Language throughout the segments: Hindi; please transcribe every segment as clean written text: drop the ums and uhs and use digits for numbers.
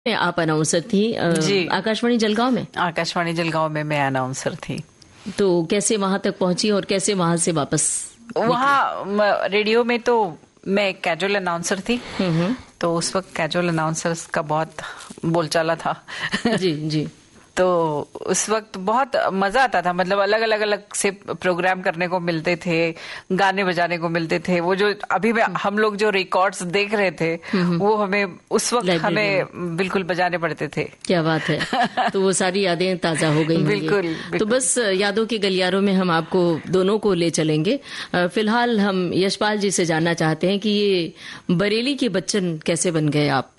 आप अनाउंसर थी जी, आकाशवाणी जलगांव में। आकाशवाणी जलगांव में मैं अनाउंसर थी। तो कैसे वहां तक पहुंची और कैसे वहां से वापस? वहाँ रेडियो में तो मैं कैजुअल अनाउंसर थी, तो उस वक्त कैजुअल अनाउंसर्स का बहुत बोलचाला था। जी जी। तो उस वक्त बहुत मजा आता था, मतलब अलग अलग से प्रोग्राम करने को मिलते थे, गाने बजाने को मिलते थे। वो जो अभी हम लोग जो रिकॉर्ड्स देख रहे थे वो हमें उस वक्त हमें बिल्कुल बजाने पड़ते थे। क्या बात है। तो वो सारी यादें ताजा हो गई। बिल्कुल। तो बस यादों के गलियारों में हम आपको दोनों को ले चलेंगे। फिलहाल हम यशपाल जी से जानना चाहते हैं कि ये बरेली के बच्चन कैसे बन गए आप?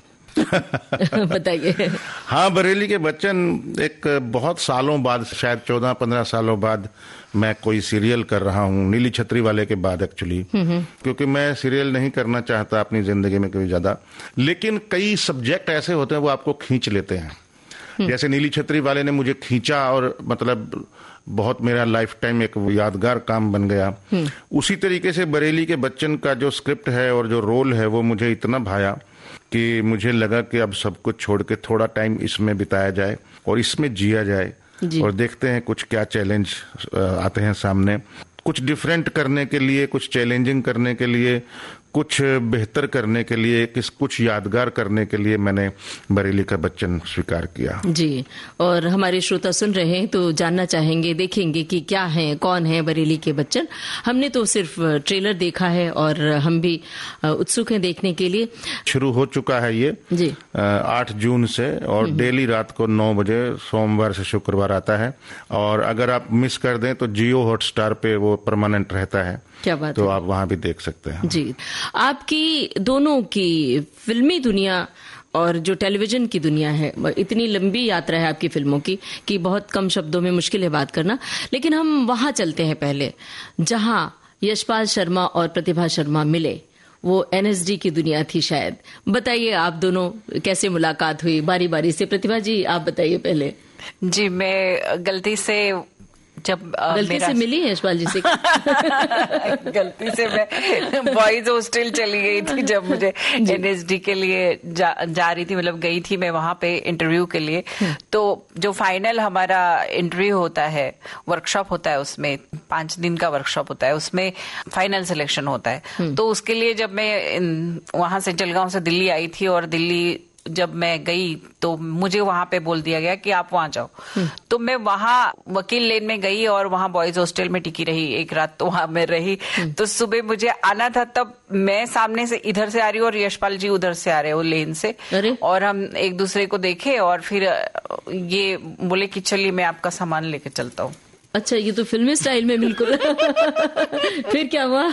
बताइए। हाँ, बरेली के बच्चन एक बहुत सालों बाद, शायद 14-15 सालों बाद मैं कोई सीरियल कर रहा हूँ, नीली छतरी वाले के बाद एक्चुअली, क्योंकि मैं सीरियल नहीं करना चाहता अपनी जिंदगी में कोई ज्यादा, लेकिन कई सब्जेक्ट ऐसे होते हैं वो आपको खींच लेते हैं। जैसे नीली छतरी वाले ने मुझे खींचा और मतलब बहुत मेरा लाइफ टाइम एक यादगार काम बन गया। उसी तरीके से बरेली के बच्चन का जो स्क्रिप्ट है और जो रोल है वो मुझे इतना भाया कि मुझे लगा कि अब सब कुछ छोड़ के थोड़ा टाइम इसमें बिताया जाए और इसमें जिया जाए और देखते हैं कुछ क्या चैलेंज आते हैं सामने। कुछ डिफरेंट करने के लिए, कुछ चैलेंजिंग करने के लिए, कुछ बेहतर करने के लिए, कुछ यादगार करने के लिए मैंने बरेली का बच्चन स्वीकार किया। जी, और हमारे श्रोता सुन रहे हैं तो जानना चाहेंगे, देखेंगे कि क्या है, कौन है बरेली के बच्चन। हमने तो सिर्फ ट्रेलर देखा है और हम भी उत्सुक हैं देखने के लिए। शुरू हो चुका है ये जी 8 जून से और डेली रात को 9 बजे सोमवार से शुक्रवार आता है। और अगर आप मिस कर दें तो जियो हॉटस्टार पे वो परमानेंट रहता है। क्या बात तो है। आप वहां भी देख सकते हैं। जी, आपकी दोनों की फिल्मी दुनिया और जो टेलीविजन की दुनिया है, इतनी लंबी यात्रा है आपकी फिल्मों की कि बहुत कम शब्दों में मुश्किल है बात करना। लेकिन हम वहां चलते हैं पहले जहां यशपाल शर्मा और प्रतिभा शर्मा मिले। वो एनएसडी की दुनिया थी शायद। बताइए आप दोनों कैसे मुलाकात हुई, बारी बारी से। प्रतिभा जी आप बताइए पहले। जी, मैं गलती से मिली है यशपाल जी से। गलती से मैं बॉयज हॉस्टल चली गई थी जब मुझे एनएसडी के लिए जा रही थी, मतलब गई थी मैं वहां पे इंटरव्यू के लिए। तो जो फाइनल हमारा इंटरव्यू होता है, वर्कशॉप होता है, उसमें 5 दिन का वर्कशॉप होता है, उसमें फाइनल सिलेक्शन होता है। तो उसके लिए जब मैं वहां से जलगांव से दिल्ली आई थी और दिल्ली जब मैं गई तो मुझे वहां पे बोल दिया गया कि आप वहां जाओ। तो मैं वहां वकील लेन में गई और वहां बॉयज हॉस्टल में टिकी रही एक रात। तो वहां मैं रही। तो सुबह मुझे आना था, तब मैं सामने से इधर से आ रही हूँ और यशपाल जी उधर से आ रहे हो लेन से। और हम एक दूसरे को देखे और फिर ये बोले कि चलिए मैं आपका सामान लेके चलता हूँ। अच्छा, ये तो फिल्मी स्टाइल में बिल्कुल। फिर क्या हुआ?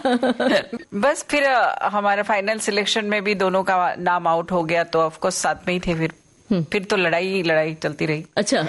बस फिर हमारा फाइनल सिलेक्शन में भी दोनों का नाम आउट हो गया, तो ऑफकोर्स साथ में ही थे। फिर तो लड़ाई चलती रही। अच्छा।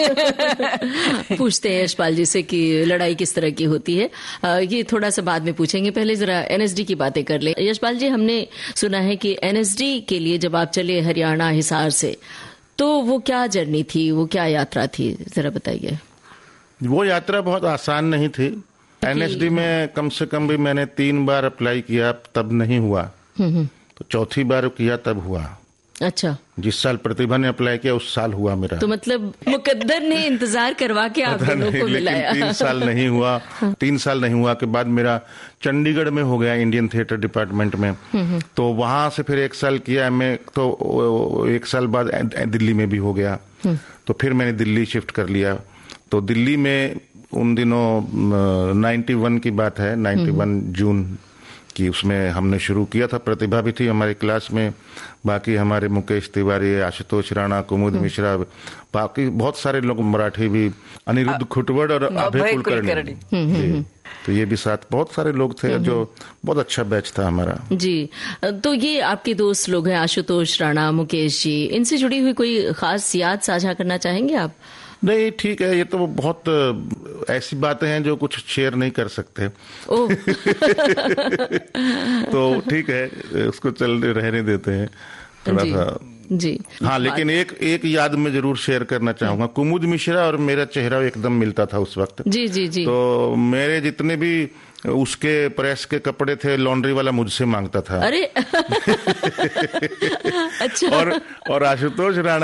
पूछते हैं यशपाल जी से कि लड़ाई किस तरह की होती है। ये थोड़ा सा बाद में पूछेंगे, पहले जरा एनएसडी की बातें कर ले। यशपाल जी, हमने सुना है कि एनएसडी के लिए जब आप चले हरियाणा हिसार से, तो वो क्या जर्नी थी, वो क्या यात्रा थी, जरा बताइए। वो यात्रा बहुत आसान नहीं थी। एनएसडी में कम से कम भी मैंने 3 बार अप्लाई किया, तब नहीं हुआ। तो चौथी बार किया तब हुआ। अच्छा। जिस साल प्रतिभा ने अप्लाई किया उस साल हुआ मेरा। तो मतलब मुकद्दर ने इंतजार करवा के आप दोनों को मिलाया। 3 साल नहीं हुआ। 3 साल नहीं हुआ के बाद मेरा चंडीगढ़ में हो गया, इंडियन थिएटर डिपार्टमेंट में। तो वहां से फिर 1 साल किया मैं, तो 1 साल बाद दिल्ली में भी हो गया। तो फिर मैंने दिल्ली शिफ्ट कर लिया। तो दिल्ली में उन दिनों 91 की बात है, 91 जून की, उसमें हमने शुरू किया था। प्रतिभा भी थी हमारी क्लास में, बाकी हमारे मुकेश तिवारी, आशुतोष राणा, कुमुद मिश्रा, बाकी बहुत सारे लोग, मराठी भी, अनिरुद्ध खुटवड़ और अभय कुलकर्णी। तो ये भी साथ बहुत सारे लोग थे, जो बहुत अच्छा बैच था हमारा। जी, तो ये आपके दोस्त लोग हैं, आशुतोष राणा, मुकेश जी, इनसे जुड़ी हुई कोई खास याद साझा करना चाहेंगे आप? नहीं, ठीक है, ये तो बहुत ऐसी बातें हैं जो कुछ शेयर नहीं कर सकते। तो ठीक है, उसको रहने देते हैं थोड़ा सा। जी हाँ, लेकिन एक याद में जरूर शेयर करना चाहूंगा। कुमुद मिश्रा और मेरा चेहरा एकदम मिलता था उस वक्त। जी जी जी। तो मेरे जितने भी उसके प्रेस के कपड़े थे, लॉन्ड्री वाला मुझसे मांगता था। अरे। अच्छा। और आशुतोष राणा